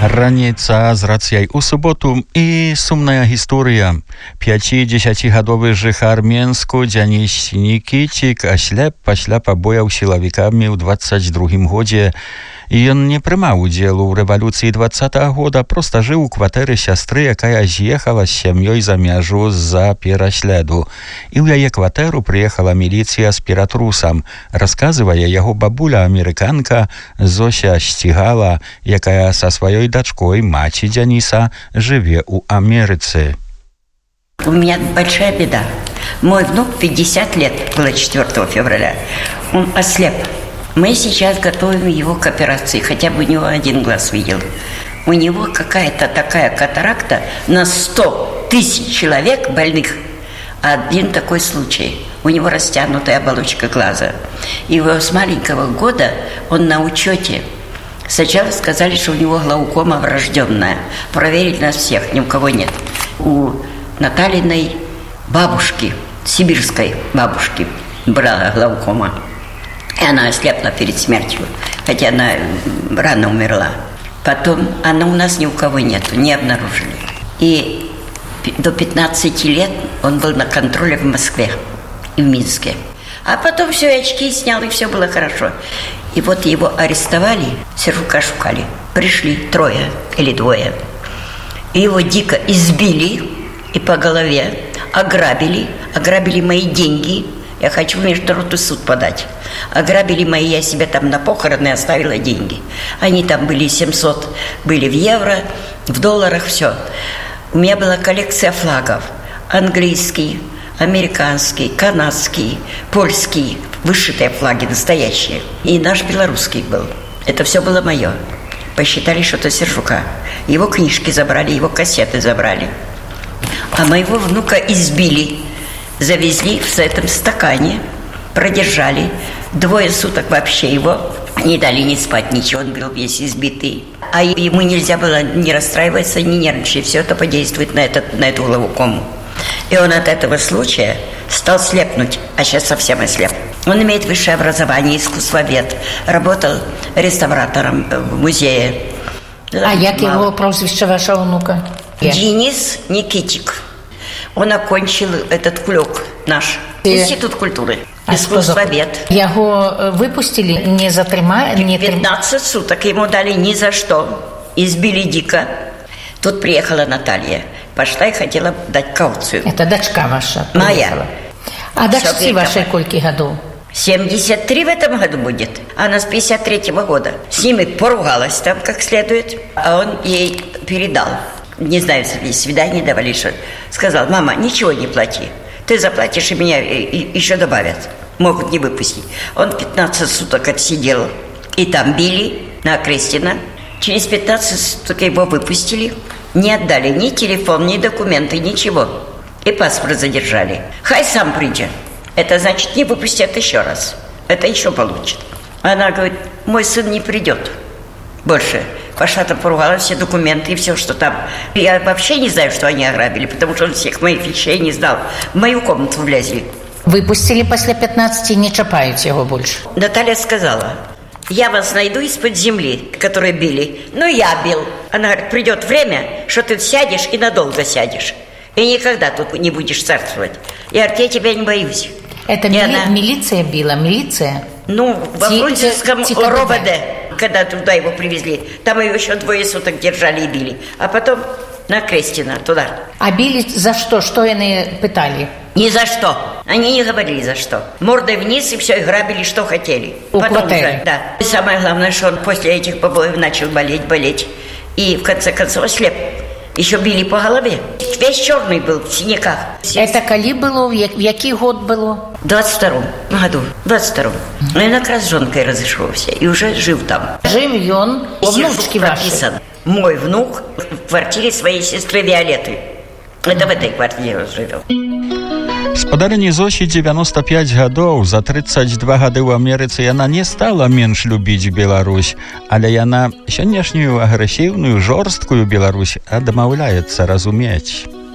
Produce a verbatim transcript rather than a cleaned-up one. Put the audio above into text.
Раніца з рацяй у суботу і сумная гісторыя. Пяцідзесяцігадовы жыхар Менску Дзяніс Нікіцік аслеп пасля пабояў сілавікамі ў дваццаць другім годзе. Ён не прымаў удзелу ў рэвалюцыі дваццатага года, проста жыў у кватэры сястры, якая з'ехала з сям'ёй за мяжу з-за пераследу. І ў яе кватэру прыехала міліцыя з піратрусам. Расказвае яго бабуля-амерыканка Зося Сцігала, якая са сваёй дочкой, маці Дзяніса, живе у Америце. У меня большая беда. Мой внук пятьдесят лет, было четвёртого февраля. Он ослеп. Мы сейчас готовим его к операции, хотя бы у него один глаз видел. У него какая-то такая катаракта на сто тысяч человек больных. Один такой случай. У него растянутая оболочка глаза. И его с маленького года он на учете. Сначала сказали, что у него глаукома врожденная. Проверили нас всех, ни у кого нет. У Наталиной бабушки, сибирской бабушки, была глаукома. И она ослепла перед смертью, хотя она рано умерла. Потом она у нас ни у кого нет, не обнаружили. И до пятнадцати лет он был на контроле в Москве и в Минске. А потом все, очки снял, и все было хорошо. И вот его арестовали, Сержука шукали. Пришли трое или двое. И его дико избили и по голове, ограбили, ограбили мои деньги. Я хочу в международный суд подать. Ограбили мои, я себе там на похороны оставила деньги. Они там были семьсот, были в евро, в долларах, все. У меня была коллекция флагов. Английский, американский, канадский, польский. Вышитые флаги, настоящие. И наш белорусский был. Это все было мое. Посчитали, что это Сержука. Его книжки забрали, его кассеты забрали. А моего внука избили. Завезли в этом стакане, продержали. Двое суток вообще его не дали не спать, ничего, он был весь избитый. А ему нельзя было не расстраиваться, не нервничать. Все это подействует на, этот, на эту глаукому. И он от этого случая стал слепнуть, а сейчас совсем ослеп. Он имеет высшее образование, искусствовед, работал реставратором в музее. А як его прозвище вашего внука? Денис Никитик. Он окончил этот клёк наш, Институт культуры, искусствовед. Его выпустили не за трима? Не пятнадцать суток ему дали ни за что. Избили дико. Тут приехала Наталья. Пошла и хотела дать кауцию. Это дочка ваша? Моя. А дочки вашей сколько годов? семьдесят три в этом году будет. Она с пятьдесят третьего года. С ними поругалась там как следует. А он ей передал. Не знаю, свидание давали, что. Сказал: мама, ничего не плати. Ты заплатишь, и меня и, и, еще добавят. Могут не выпустить. Он пятнадцать суток отсидел. И там били на Крестина. Через пятнадцать суток его выпустили. Не отдали ни телефон, ни документы, ничего. И паспорт задержали. Хай сам придет. Это значит, не выпустят еще раз. Это еще получит. Она говорит: мой сын не придет больше. Пошла там, поругала все документы и все, что там. Я вообще не знаю, что они ограбили, потому что он всех моих вещей не сдал. В мою комнату влезли. Выпустили после пятнадцати, не чапают его больше. Наталья сказала: я вас найду из-под земли, которые били. Ну, я бил. Она говорит: придет время, что ты сядешь и надолго сядешь. И никогда тут не будешь царствовать. Я говорю: я тебя не боюсь. Это мили... она... милиция била, милиция? Ну, во Фрунзенском РОВД, когда туда его привезли, там его еще двое суток держали и били. А потом на Крестина, туда. А били за что? Что они пытали? Ни за что. Они не говорили за что. Мордой вниз и все, и грабили, что хотели. У потом уже, да. И самое главное, что он после этих побоев начал болеть, болеть. И в конце концов ослеп. Еще били по голове. Весь черный был в синяках. Это коли было? В який год было? В двадцать втором году. В двадцать втором. Mm-hmm. Я как раз с жонкой разошелся. И уже жил там. Жив он? У внучки вашей? Мой внук в квартире своей сестры Виолетты. Это в этой квартире он живет. Спадарыні Зосі девяносто пять гадоў, за тридцать два гады ў Амерыцы яна не стала менш любіць Беларусь, але яна сённяшнюю агрэсіўную, жорсткую Беларусь адмаўляецца разумець.